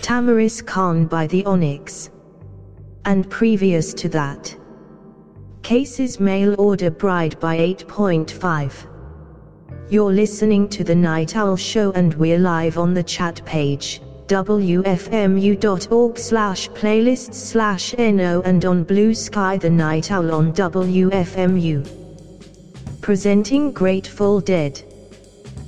Tamaris Khan by the Onyx. And previous to that, Cases Mail Order Bride by 8.5. You're listening to The Night Owl Show and we're live on the chat page, wfmu.org/playlists/no, and on Blue Sky The Night Owl on WFMU. Presenting Grateful Dead.